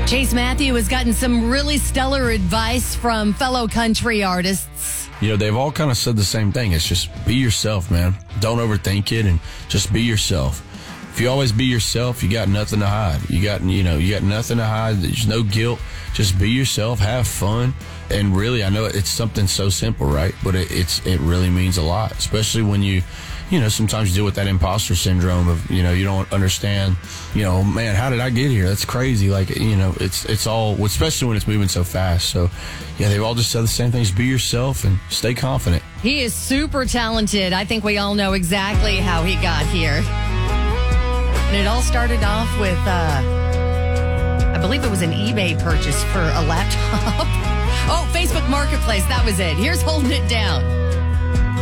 Chase Matthew has gotten some really stellar advice from fellow country artists. They've all kind of said the same thing. It's just be yourself, man. Don't overthink it and just be yourself. If you always be yourself, you got nothing to hide. You got nothing to hide. There's no guilt. Just be yourself, have fun. And really, I know it's something so simple, right? But it really means a lot, especially when you sometimes you deal with that imposter syndrome of, you don't understand, man, how did I get here? That's crazy. Like, it's all, especially when it's moving so fast. So, yeah, they've all just said the same things. Be yourself and stay confident. He is super talented. I think we all know exactly how he got here. And it all started off with, I believe it was an eBay purchase for a laptop. Oh, Facebook Marketplace. That was it. Here's Holding It Down.